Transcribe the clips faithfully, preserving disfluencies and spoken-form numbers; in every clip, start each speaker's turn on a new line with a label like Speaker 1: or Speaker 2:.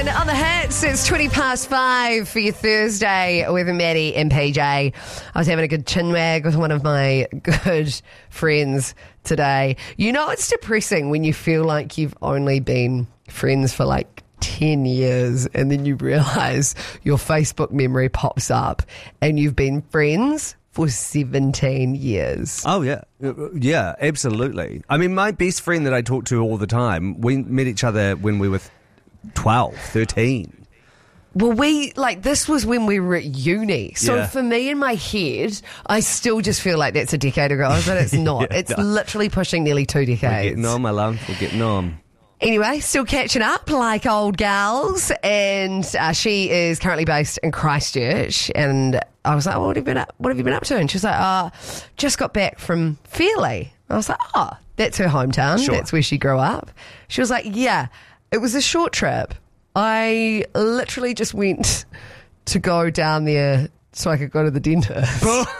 Speaker 1: nine on the hits. It's twenty past five for your Thursday with Maddie and P J. I was having a good chinwag with one of my good friends today. You know, it's depressing when you feel like you've only been friends for like ten years and then you realise your Facebook memory pops up and you've been friends for seventeen years.
Speaker 2: Oh, yeah. Yeah, absolutely. I mean, my best friend that I talk to all the time, we met each other when we were twelve, thirteen.
Speaker 1: Well, we, like, this was when we were at uni. So
Speaker 2: Yeah.
Speaker 1: for me in my head, I still just feel like that's a decade ago, but it's not.
Speaker 2: Yeah,
Speaker 1: it's
Speaker 2: no.
Speaker 1: literally pushing nearly two
Speaker 2: We're
Speaker 1: decades.
Speaker 2: getting on, my love. We're getting on.
Speaker 1: Anyway, still catching up like old gals, and uh, she is currently based in Christchurch. And I was like, oh, "What have you been up? What have you been up to?" And she was like, "Uh, just got back from Fairlie." I was like, "Oh, that's her hometown.
Speaker 2: Sure.
Speaker 1: That's where she grew up." She was like, "Yeah, it was a short trip. I literally just went to go down there so I could go to the dentist."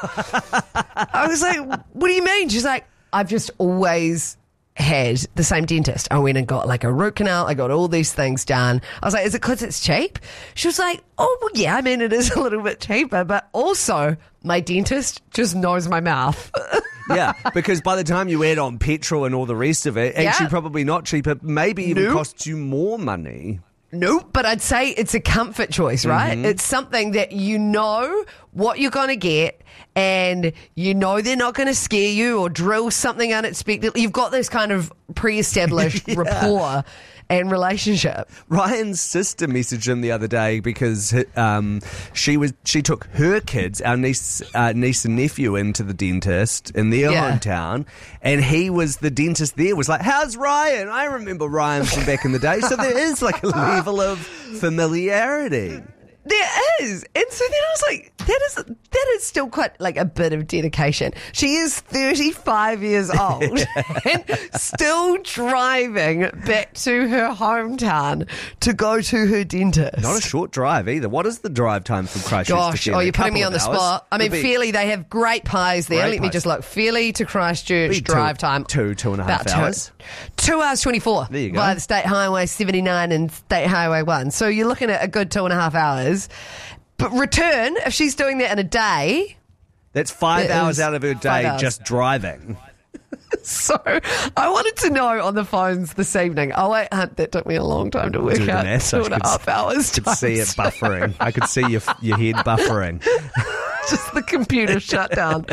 Speaker 1: I was like, "What do you mean?" She's like, "I've just always had the same dentist. I went and got like a root canal. I got all these things done." I was like, "Is it because it's cheap?" She was like, "Oh, well, yeah, I mean, it is a little bit cheaper, but also my dentist just knows my mouth."
Speaker 2: Yeah, because by the time you add on petrol and all the rest of it, actually
Speaker 1: Yeah.
Speaker 2: probably not cheaper, maybe even
Speaker 1: Nope.
Speaker 2: costs you more money.
Speaker 1: Nope, but I'd say it's a comfort choice, right?
Speaker 2: Mm-hmm.
Speaker 1: It's something that you know what you're going to get and you know they're not going to scare you or drill something unexpected. You've got this kind of pre-established
Speaker 2: Yeah.
Speaker 1: rapport and relationship.
Speaker 2: Ryan's sister messaged him the other day because um, she was she took her kids, our niece, uh, niece and nephew, into the dentist in their
Speaker 1: Yeah.
Speaker 2: hometown, and he was the dentist there. Was like, "How's Ryan?" I remember Ryan from back in the day, so there is like a level of familiarity.
Speaker 1: There is. And so then I was like, that is that is still quite like a bit of dedication. She is thirty-five years old and still driving back to her hometown to go to her dentist.
Speaker 2: Not a short drive either. What is the drive time from Christchurch
Speaker 1: Gosh,
Speaker 2: to
Speaker 1: oh,
Speaker 2: Fairlie?
Speaker 1: you're putting me
Speaker 2: Couple
Speaker 1: on the
Speaker 2: of hours?
Speaker 1: spot. I mean,
Speaker 2: It'd be-
Speaker 1: Fairlie, they have great pies there.
Speaker 2: Great
Speaker 1: Let me
Speaker 2: pies.
Speaker 1: just look. Fairlie to Christchurch
Speaker 2: Be two-
Speaker 1: drive time.
Speaker 2: two, two and a half
Speaker 1: about two-
Speaker 2: hours.
Speaker 1: Two hours twenty-four.
Speaker 2: There you go.
Speaker 1: Via the State Highway seventy-nine and State Highway one. So you're looking at a good two and a half hours. But return, if she's doing that in a day,
Speaker 2: That's five
Speaker 1: It
Speaker 2: hours
Speaker 1: is
Speaker 2: out of her
Speaker 1: five
Speaker 2: day
Speaker 1: hours.
Speaker 2: just driving.
Speaker 1: so I wanted to know on the phones this evening. Oh, wait, Hunt, that took me a long time to work
Speaker 2: Do the
Speaker 1: out.
Speaker 2: maths.
Speaker 1: Two
Speaker 2: I
Speaker 1: and a
Speaker 2: could-
Speaker 1: half hours.
Speaker 2: I could see it
Speaker 1: times-
Speaker 2: buffering. I could see your your head buffering.
Speaker 1: Just the computer shut down.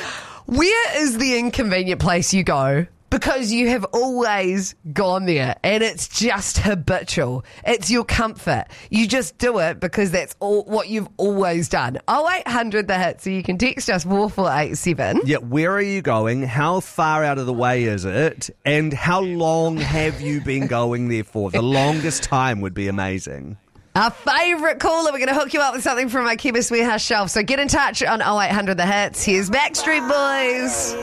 Speaker 1: Where is the inconvenient place you go because you have always gone there and it's just habitual? It's your comfort. You just do it because that's all what you've always done. oh eight hundred the hit, so you can text us four four eight seven.
Speaker 2: Yeah, where are you going? How far out of the way is it? And how long have you been going there for? The longest time would be amazing.
Speaker 1: Our favourite caller, we're going to hook you up with something from our Chemist Warehouse shelf. So get in touch on oh eight hundred the hits. Here's Backstreet Boys.